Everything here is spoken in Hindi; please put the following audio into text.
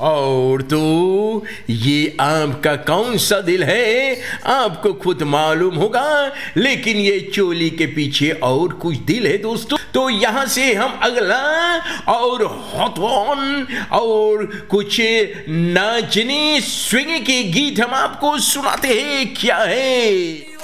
और तो ये आपका कौन सा दिल है आपको खुद मालूम होगा, लेकिन ये चोली के पीछे और कुछ दिल है दोस्तों। तो यहाँ से हम अगला और हॉट वन और कुछ नाचने स्विंग के गीत हम आपको सुनाते हैं। क्या है